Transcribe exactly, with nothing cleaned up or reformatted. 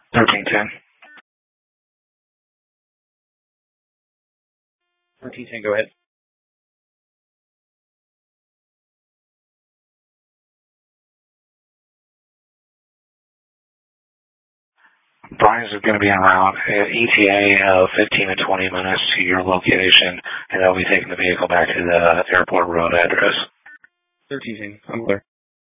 thirteen ten. thirteen ten, go ahead. Brian's is going to be around E T A of fifteen to twenty minutes to your location, and they'll be taking the vehicle back to the airport road address. thirteen ten, I'm clear.